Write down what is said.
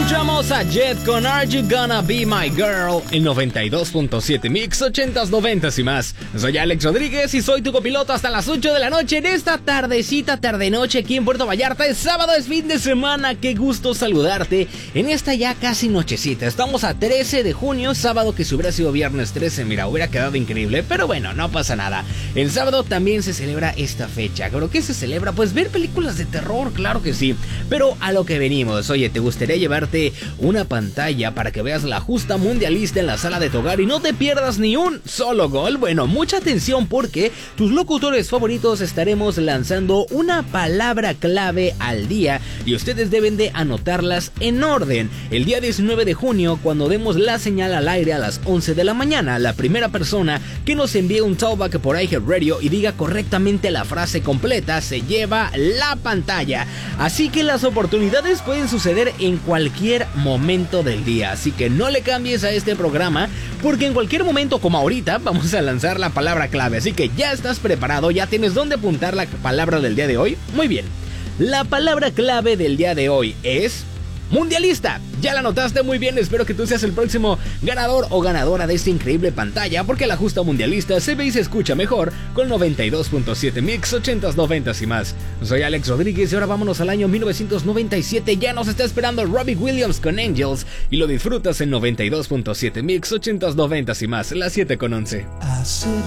Escuchamos a Jet con Are You Gonna Be My Girl en 92.7 Mix 80s, 90s y más. Soy Alex Rodríguez y soy tu copiloto hasta las 8 de la noche en esta tardecita, tarde-noche aquí en Puerto Vallarta. Es sábado, es fin de semana, qué gusto saludarte en esta ya casi nochecita. Estamos a 13 de junio, sábado que si hubiera sido viernes 13, mira, hubiera quedado increíble, pero bueno, no pasa nada. El sábado también se celebra esta fecha. ¿Pero qué se celebra? Pues ver películas de terror, claro que sí. Pero a lo que venimos, oye, ¿te gustaría llevarte una pantalla para que veas la justa mundialista en la sala de tu hogar y no te pierdas ni un solo gol? Bueno, mucha atención porque tus locutores favoritos estaremos lanzando una palabra clave al día y ustedes deben de anotarlas en orden. El día 19 de junio, cuando demos la señal al aire a las 11 de la mañana, la primera persona que nos envíe un talkback por iHeartRadio y diga correctamente la frase completa se lleva la pantalla. Así que las oportunidades pueden suceder en cualquier momento del día, así que no le cambies a este programa porque en cualquier momento como ahorita vamos a lanzar la palabra clave, así que ya estás preparado, ya tienes dónde apuntar la palabra del día de hoy. Muy bien, la palabra clave del día de hoy es mundialista. Ya la notaste, muy bien, espero que tú seas el próximo ganador o ganadora de esta increíble pantalla, porque la justa mundialista se ve y se escucha mejor con 92.7 Mix 80s, 90s y más. Soy Alex Rodríguez y ahora vámonos al año 1997, ya nos está esperando Robbie Williams con Angels y lo disfrutas en 92.7 Mix 80s, 90s y más, las 7:11.